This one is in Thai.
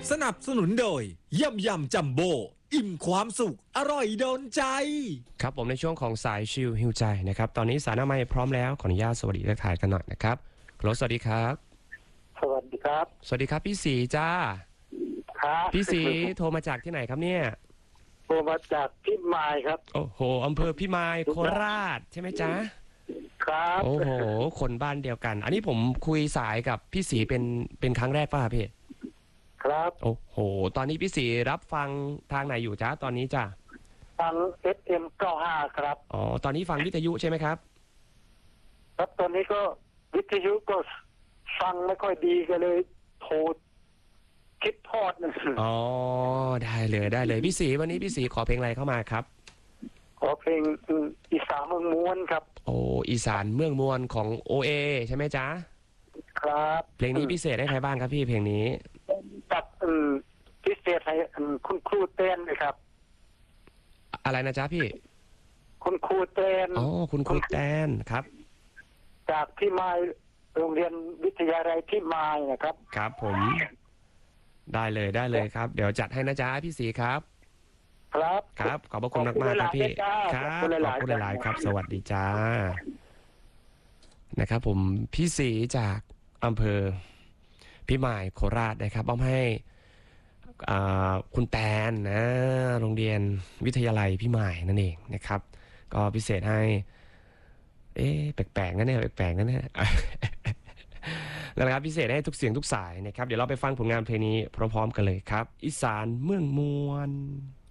สนับสนุนโดยยำจัมโบ้อิ่มความสุขอร่อยโดนใจครับผมในช่วงของสายชิลฮิวใจนะครับตอนนี้สายหน้าไมค์พร้อมแล้วขออนุญาตสวัสดีทักทายกันหน่อยนะครับสวัสดีครับสวัสดีครับสวัสดีครับพี่สีจ้าครับพี่สีโทรมาจากที่ไหนครับเนี่ยโทรมาจากพี่มายครับโอ้โหอำเภอพิมายโคราชใช่ไหมจ๊ะครับโอ้โหคนบ้านเดียวกันอันนี้ผมคุยสายกับพี่สีเป็นครั้งแรกป่ะพี่ครับโอ้โหตอนนี้พี่สีรับฟังทางไหนอยู่จ๊ะตอนนี้จ้ะฟัง FM 95ครับอ๋อตอนนี้ฟังวิทยุใช่ไหมครับครับตอนนี้ก็วิทยุก็ฟังไม่ค่อยดีก็เลยโทรคิดทอดนะอ๋อได้เลยพี่สีวันนี้พี่สีขอเพลงอะไรเข้ามาครับขอเพลงอีสานเมืองม้วนครับโอ้อีสานเมืองมวลของโอเอใช่ไหมจ๊ะครับเพลงนี้พิเศษให้ใครบ้างครับพี่เพลงนี้ตัดพิเศษให้คุณครูเต้นเลยครับอะไรนะจ๊ะพี่คุณครูเต้นอ๋อคุณครูแตนครับจากพี่มายโรงเรียนวิทยาลัยพี่มายนะครับครับผมได้เลยครับเดี๋ยวจัดให้นะจ๊ะพี่สีครับครับขอบพระคุณมากครับพี่ครับขอบคุณหลายครับสวัสดีจ้านะครับผมพี่สีจากอำเภอพิมายโคราชนะครับเอาให้คุณแตนนะโรงเรียนวิทยาลัยพิมายนั่นเองนะครับก็พิเศษให้แปลกๆนะเนี่ยแปลกๆนะเนี่ยแล้วนะครับพิเศษให้ทุกเสียงทุกสายนะครับเดี๋ยวเราไปฟังผลงานเพลงนี้พร้อมๆกันเลยครับอีสานเมืองมวล